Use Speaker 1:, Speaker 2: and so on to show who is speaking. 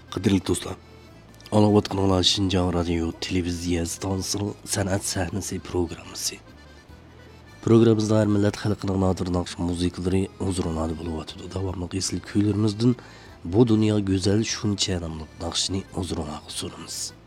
Speaker 1: Qadrli do'stlar, olayotganlar Shinjang radio televiziya stansiyasining san'at sahnasi programmasi. Programmamizda har millat xalqining nodir naqsh musiqalari huzurlanadi bo'lyotdi. Davomli esli kuylarimizdan bu dunyo go'zal shuncha nomli naqshni huzurlanib sunamiz.